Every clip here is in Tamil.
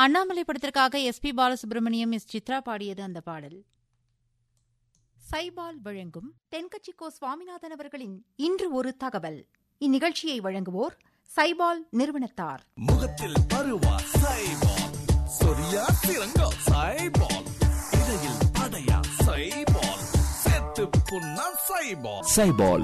அண்ணாமலை படத்திற்காக எஸ்.பி. பாலசுப்ரமணியம், எஸ். சித்ரா பாடியது அந்த பாடல். சைபால் வழங்கும் தென்கட்சி கோ. சுவாமிநாதன் அவர்களின் இன்று ஒரு தகவல். இந்நிகழ்ச்சியை வழங்குவோர் சைபால் நிறுவனத்தார். முகத்தில் பருவா சைபால், சொரியா சிறங்கா சைபால், இடையில் படையா சைபால், செத்து புண்ணா சைபால். சைபால்.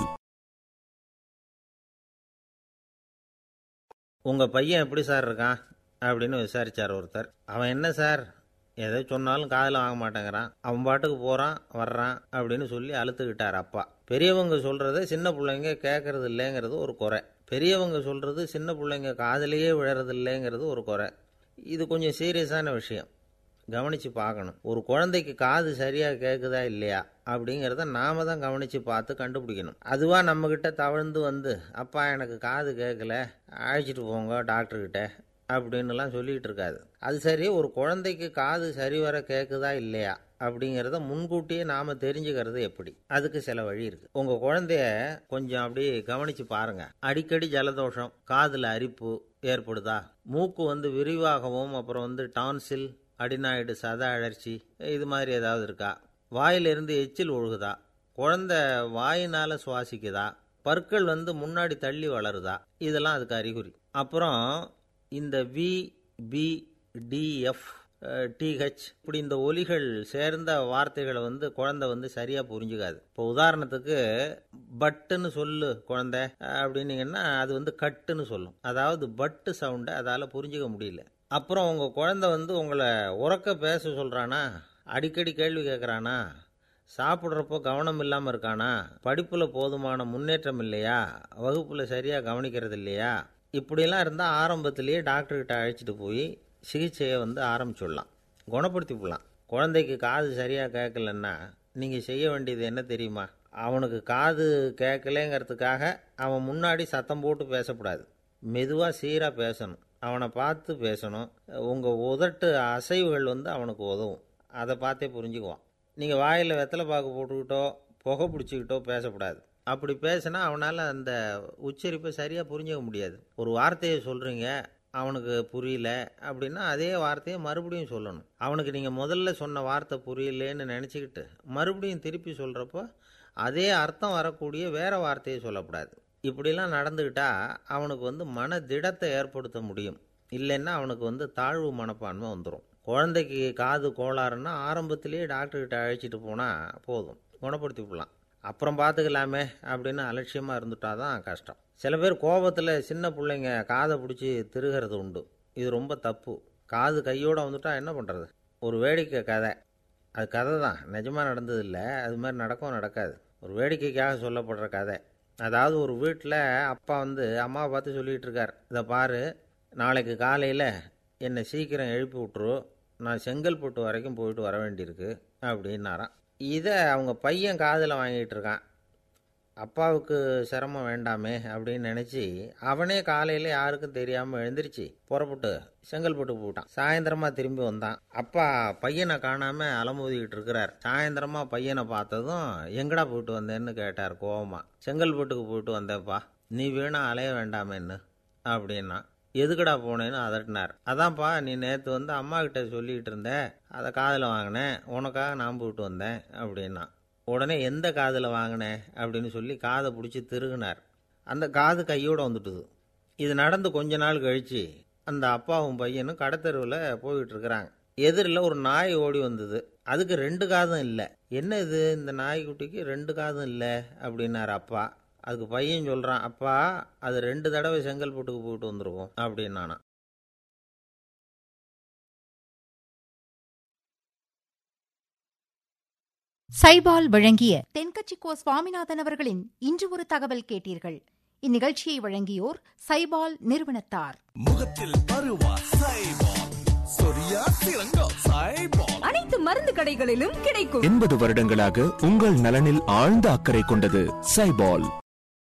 உங்க பையன் எப்படி சார் இருக்கான் அப்படின்னு விசாரிச்சார் ஒருத்தர். அவன் என்ன சார், எதை சொன்னாலும் காதில் வாங்க மாட்டேங்கிறான், அவன் பாட்டுக்கு போகிறான் வர்றான் அப்படின்னு சொல்லி அழுத்துக்கிட்டார் அப்பா. பெரியவங்க சொல்கிறத சின்ன பிள்ளைங்க கேட்கறது இல்லைங்கிறது ஒரு குறை. பெரியவங்க சொல்கிறது சின்ன பிள்ளைங்க காதிலேயே விழறது இல்லைங்கிறது ஒரு குறை. இது கொஞ்சம் சீரியஸான விஷயம், கவனித்து பார்க்கணும். ஒரு குழந்தைக்கு காது சரியாக கேட்குதா இல்லையா அப்படிங்கிறத நாம தான் கவனித்து பார்த்து கண்டுபிடிக்கணும். அதுவாக நம்மக்கிட்ட தவழ்ந்து வந்து, அப்பா எனக்கு காது கேட்கல, அழைச்சிட்டு போங்க டாக்டர்கிட்ட அப்படின்னுலாம் சொல்லிகிட்டு இருக்காது. அது சரி, ஒரு குழந்தைக்கு காது சரிவர கேட்குதா இல்லையா அப்படிங்கிறத முன்கூட்டியே நாம் தெரிஞ்சுக்கிறது எப்படி? அதுக்கு சில வழி இருக்குது. உங்கள் குழந்தைய கொஞ்சம் அப்படி கவனித்து பாருங்கள். அடிக்கடி ஜலதோஷம், காதில் அரிப்பு ஏற்படுதா, மூக்கு விரிவாகவும், அப்புறம் டான்சில், அடினாய்டு, சத அழற்சி, இது மாதிரி ஏதாவது இருக்கா, வாயிலிருந்து எச்சில் ஒழுகுதா, குழந்தை வாயினால் சுவாசிக்குதா, பற்கள் முன்னாடி தள்ளி வளருதா, இதெல்லாம் அதுக்கு அறிகுறி. அப்புறம் இந்த வி, பி, டிஎஃப், டிஹெச் இப்படி இந்த ஒலிகள் சேர்ந்த வார்த்தைகளை குழந்தை சரியாக புரிஞ்சுக்காது. இப்போ உதாரணத்துக்கு பட்டுன்னு சொல்லு குழந்தை அப்படின்னீங்கன்னா அது கட்டுன்னு சொல்லும். அதாவது பட்டு சவுண்டை அதால் புரிஞ்சுக்க முடியல. அப்புறம் உங்கள் குழந்தை உங்களை உறக்க பேச சொல்கிறானா, அடிக்கடி கேள்வி கேட்குறானா, சாப்பிட்றப்போ கவனம் இல்லாமல் இருக்கானா, படிப்பில் போதுமான முன்னேற்றம் இல்லையா, வகுப்பில் சரியாக கவனிக்கிறது இல்லையா, இப்படியெல்லாம் இருந்தால் ஆரம்பத்திலேயே டாக்டர்கிட்ட அழைச்சிட்டு போய் சிகிச்சையை ஆரம்பிச்சுடலாம், குணப்படுத்தி விடலாம். குழந்தைக்கு காது சரியாக கேட்கலன்னா நீங்கள் செய்ய வேண்டியது என்ன தெரியுமா? அவனுக்கு காது கேட்கலேங்கிறதுக்காக அவன் முன்னாடி சத்தம் போட்டு பேசக்கூடாது. மெதுவாக சீராக பேசணும், அவனை பார்த்து பேசணும். உங்கள் உதட்டு அசைவுகள் அவனுக்கு உதவும், அதை பார்த்தே புரிஞ்சுக்குவான். நீங்கள் வாயில் வெத்தலை பாக்கு போட்டுக்கிட்டோ புகை பிடிச்சிக்கிட்டோ பேசக்கூடாது. அப்படி பேசினா அவனால் அந்த உச்சரிப்பை சரியாக புரிஞ்சிக்க முடியாது. ஒரு வார்த்தையை சொல்கிறீங்க, அவனுக்கு புரியல அப்படின்னா அதே வார்த்தையை மறுபடியும் சொல்லணும். அவனுக்கு நீங்கள் முதல்ல சொன்ன வார்த்தை புரியலேன்னு நினச்சிக்கிட்டு மறுபடியும் திருப்பி சொல்கிறப்போ அதே அர்த்தம் வரக்கூடிய வேறு வார்த்தையை சொல்லக்கூடாது. இப்படிலாம் நடந்துக்கிட்டால் அவனுக்கு மன திடத்தை ஏற்படுத்த முடியும். இல்லைன்னா அவனுக்கு தாழ்வு மனப்பான்மை வந்துடும். குழந்தைக்கு காது கோளாறுன்னா ஆரம்பத்திலேயே டாக்டர்கிட்ட அழைச்சிட்டு போனால் போதும், குணப்படுத்தி விடலாம். அப்புறம் பார்த்துக்கலாமே அப்படின்னு அலட்சியமாக இருந்துட்டாதான் கஷ்டம். சில பேர் கோபத்தில் சின்ன பிள்ளைங்க காதை பிடிச்சி திருகிறது உண்டு. இது ரொம்ப தப்பு. காது கையோடு வந்துட்டா என்ன பண்ணுறது? ஒரு வேடிக்கை கதை, அது கதை தான், நிஜமாக நடந்ததில்லை, அது மாதிரி நடக்காது. ஒரு வேடிக்கைக்காக சொல்லப்படுற கதை. அதாவது ஒரு வீட்டில் அப்பா அம்மாவை பார்த்து சொல்லிகிட்டு இருக்கார், இதை பாரு, நாளைக்கு காலையில் என்னை சீக்கிரம் எழுப்பி விட்ரு, நான் செங்கல்பட்டு வரைக்கும் போயிட்டு வர வேண்டியிருக்கு அப்படின்னாராம். இதை அவங்க பையன் காதில் வாங்கிட்டு இருக்கான். அப்பாவுக்கு சிரமம் வேண்டாமே அப்படின்னு நினச்சி அவனே காலையில் யாருக்கும் தெரியாமல் எழுந்திரிச்சு புறப்பட்டு செங்கல்பட்டுக்கு போட்டான். சாயந்தரமாக திரும்பி வந்தான். அப்பா பையனை காணாமல் அலமோதிக்கிட்டு இருக்கிறார். சாயந்தரமாக பையனை பார்த்ததும் எங்கடா போயிட்டு வந்தேன்னு கேட்டார் கோவமா. செங்கல்பட்டுக்கு போயிட்டு வந்தேப்பா, நீ வீணா அலைய வேண்டாமேன்னு அப்படின்னா. எதுக்கடா போனேன்னு அதட்டினார். அதான்ப்பா, நீ நேற்று அம்மா கிட்ட சொல்லிக்கிட்டு இருந்த, அதை காதில் வாங்கினேன், உனக்காக நான் போயிட்டு வந்தேன் அப்படின்னா. உடனே எந்த காதில் வாங்கினேன் அப்படின்னு சொல்லி காதை பிடிச்சி திருகினார். அந்த காது கையோடு வந்துட்டுது. இது நடந்து கொஞ்ச நாள் கழித்து அந்த அப்பாவும் பையனும் கடத்தெருவில் போய்கிட்டு இருக்கிறாங்க. எதிரில் ஒரு நாய் ஓடி வந்தது. அதுக்கு 2 காதும் இல்லை. என்ன இது, இந்த நாய்க்குட்டிக்கு 2 காதும் இல்லை அப்படின்னார் அப்பா. அதுக்கு பையன் சொல்கிறான், அப்பா அது 2 தடவை செங்கல்பட்டுக்கு போயிட்டு வந்துருக்கும் அப்படின்னானா. சைபால் வழங்கிய தென்கட்சி கோ. சுவாமிநாதன் அவர்களின் இன்று ஒரு தகவல் கேட்டீர்கள். இந்நிகழ்ச்சியை வழங்கியோர் சைபால் நிறுவனத்தார். முகத்தில் பருவா சைபால், சொரியா சிறங்கா சைபால், அனைத்து மருந்து கடைகளிலும் கிடைக்கும். 80 வருடங்களாக உங்கள் நலனில் ஆழ்ந்த அக்கறை கொண்டது சைபால்.